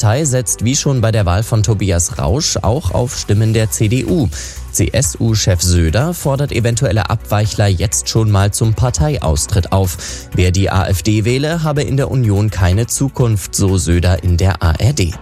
Partei setzt wie schon bei der Wahl von Tobias Rausch auch auf Stimmen der CDU. CSU-Chef Söder fordert eventuelle Abweichler jetzt schon mal zum Parteiaustritt auf. Wer die AfD wähle, habe in der Union keine Zukunft, so Söder in der ARD.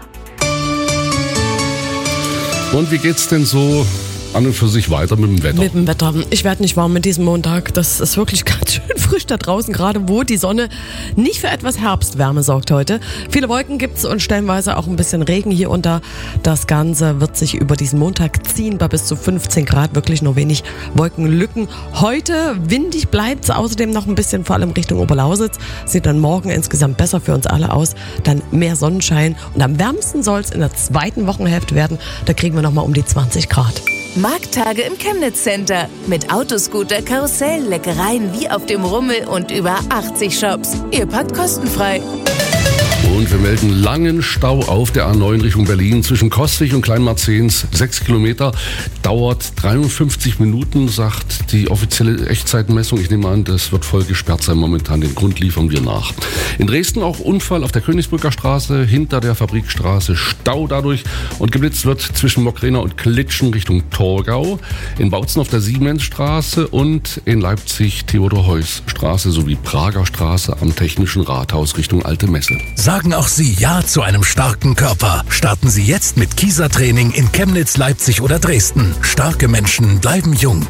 Und wie geht's denn so an und für sich weiter mit dem Wetter? Mit dem Wetter. Ich werde nicht warm mit diesem Montag. Das ist wirklich ganz schön frisch da draußen, gerade wo die Sonne nicht für etwas Herbstwärme sorgt heute. Viele Wolken gibt's und stellenweise auch ein bisschen Regen hier unter. Das Ganze wird sich über diesen Montag ziehen bei bis zu 15 Grad. Wirklich nur wenig Wolkenlücken. Heute windig bleibt's außerdem noch ein bisschen, vor allem Richtung Oberlausitz. Sieht dann morgen insgesamt besser für uns alle aus. Dann mehr Sonnenschein. Und am wärmsten soll's in der zweiten Wochenhälfte werden. Da kriegen wir nochmal um die 20 Grad. Markttage im Chemnitz Center. Mit Autoscooter, Karussell, Leckereien wie auf dem Rummel und über 80 Shops. Ihr parkt kostenfrei. Und wir melden langen Stau auf der A9 Richtung Berlin zwischen Koswig und Kleinmarzens. 6 Kilometer, dauert 53 Minuten, sagt die offizielle Echtzeitmessung. Ich nehme an, das wird voll gesperrt sein momentan. Den Grund liefern wir nach. In Dresden auch Unfall auf der Königsbrücker Straße hinter der Fabrikstraße. Stau dadurch und geblitzt wird zwischen Mockrena und Klitschen Richtung Torgau. In Bautzen auf der Siemensstraße und in Leipzig Theodor-Heuss-Straße sowie Prager Straße am Technischen Rathaus Richtung Alte Messe. Sagen auch Sie Ja zu einem starken Körper. Starten Sie jetzt mit Kieser-Training in Chemnitz, Leipzig oder Dresden. Starke Menschen bleiben jung.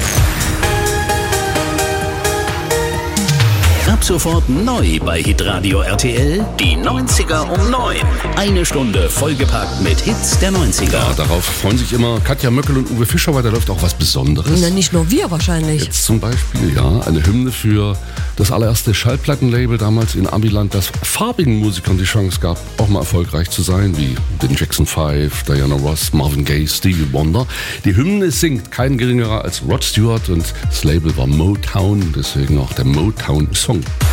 Ab sofort neu bei Hitradio RTL, die 90er um 9. Eine Stunde vollgepackt mit Hits der 90er. Ja, darauf freuen sich immer Katja Möckel und Uwe Fischer, weil da läuft auch was Besonderes. Na, nicht nur wir wahrscheinlich. Jetzt zum Beispiel, ja, eine Hymne für das allererste Schallplattenlabel damals in Amiland, das farbigen Musikern die Chance gab, auch mal erfolgreich zu sein, wie den Jackson 5, Diana Ross, Marvin Gaye, Stevie Wonder. Die Hymne singt kein geringerer als Rod Stewart und das Label war Motown, deswegen auch der Motown-Song.